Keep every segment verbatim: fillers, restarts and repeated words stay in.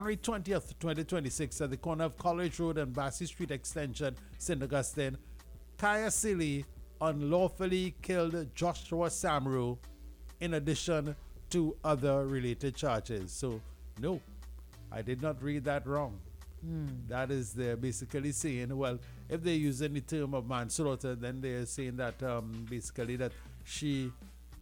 January twentieth, twenty twenty-six, at the corner of College Road and Bassey Street Extension, Saint Augustine, Kaya Sealy unlawfully killed Joshua Samru in addition to other related charges. So, no, I did not read that wrong. Hmm. That is, they're basically saying, well, if they're using the term of manslaughter, then they're saying that um, basically that she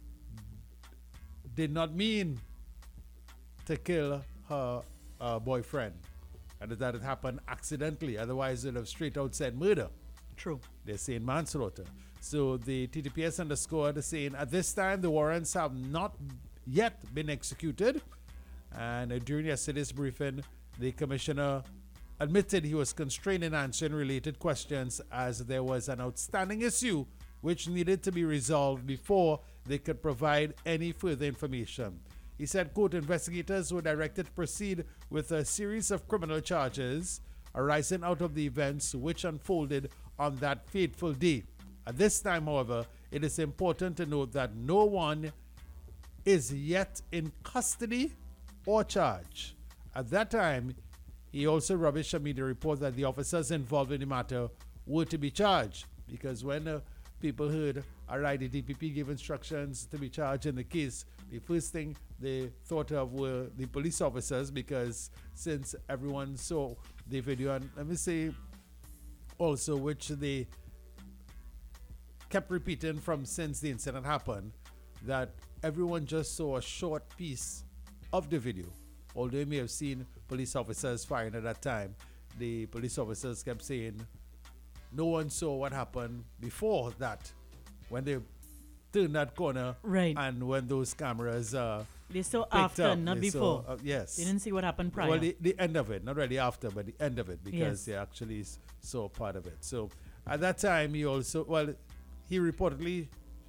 did not mean to kill her uh, boyfriend, and that it happened accidentally. Otherwise, it would have straight out said murder. True. They're saying manslaughter. So the T T P S underscored saying, at this time, the warrants have not yet been executed. And uh, during yesterday's briefing, the commissioner admitted he was constrained in answering related questions as there was an outstanding issue which needed to be resolved before they could provide any further information. He said, quote, investigators were directed to proceed with a series of criminal charges arising out of the events which unfolded on that fateful day. At this time, however, it is important to note that no one is yet in custody or charged. At that time, he also rubbished a media report that the officers involved in the matter were to be charged, because when uh, people heard, all right, the D P P gave instructions to be charged in the case, the first thing they thought of were the police officers, because since everyone saw the video, and let me say also, which they kept repeating from since the incident happened, that everyone just saw a short piece of the video. Although you may have seen police officers firing at that time, the police officers kept saying no one saw what happened before that, when they turned that corner, Right. and when those cameras uh, They saw picked after, up, not they before. saw, uh, yes. They didn't see what happened prior. Well, the, the end of it, not really after, but the end of it, because Yes. they actually s- saw part of it. So at that time, he also, well, he reportedly,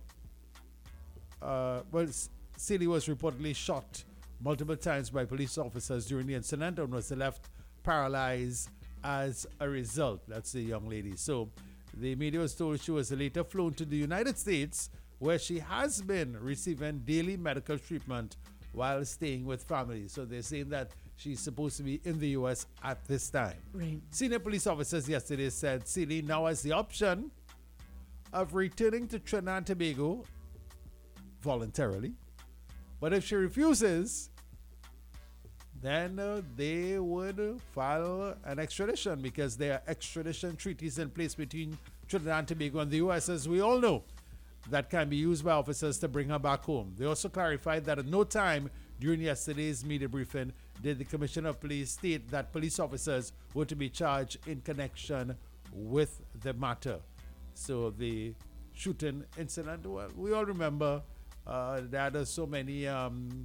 uh, well, S- Sealy was reportedly shot multiple times by police officers during the incident and was left paralyzed as a result. That's the young lady. So the media was told she was later flown to the United States, where she has been receiving daily medical treatment while staying with family. So they're saying that she's supposed to be in the U S at this time. Right. Senior police officers yesterday said Sealy now has the option of returning to Trinidad and Tobago voluntarily. But if she refuses, then uh, they would file an extradition, because there are extradition treaties in place between Trinidad and Tobago and the U S, as we all know, that can be used by officers to bring her back home. They also clarified that at no time during yesterday's media briefing did the Commissioner of Police state that police officers were to be charged in connection with the matter. So the shooting incident, well, we all remember uh, that there are so many um,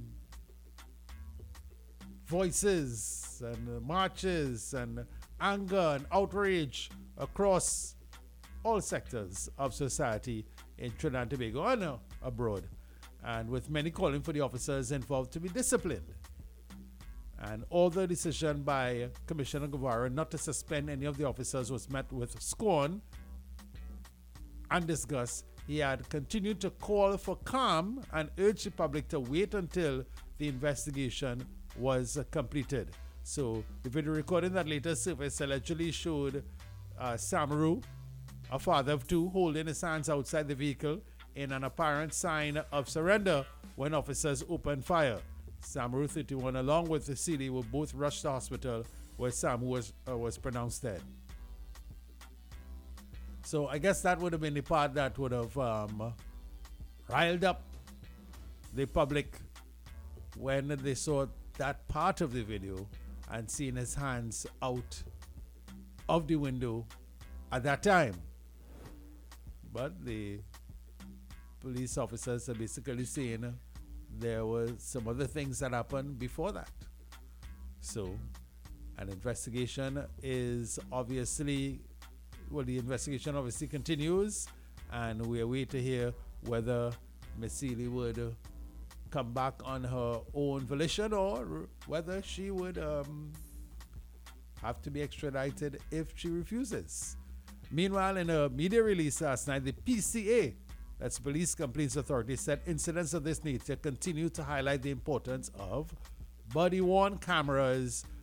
voices and uh, marches and anger and outrage across all sectors of society in Trinidad and Tobago and uh, abroad, and with many calling for the officers involved to be disciplined. And although the decision by Commissioner Guevara not to suspend any of the officers was met with scorn and disgust, he had continued to call for calm and urge the public to wait until the investigation was uh, completed. So the video recording that later surfaced allegedly showed uh, Samru, a father of two, holding his hands outside the vehicle in an apparent sign of surrender when officers opened fire. Samru, thirty-one, along with Sealy, were both rushed to hospital, where Sam was, uh, was pronounced dead. So I guess that would have been the part that would have um, riled up the public when they saw that part of the video and seen his hands out of the window at that time. But the police officers are basically saying there were some other things that happened before that. So an investigation is obviously, well, the investigation obviously continues, and we are waiting to hear whether Miss Sealy would uh, come back on her own volition, or whether she would um, have to be extradited if she refuses. Meanwhile, in a media release last night, the P C A, that's Police Complaints Authority, said incidents of this nature continue to highlight the importance of body-worn cameras